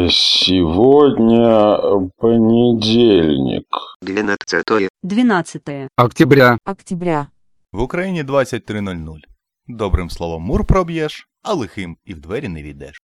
Сегодня понедельник. 12 октября. В Україні 23:00. Добрим словом мур проб'єш, а лихим і в двері не війдеш.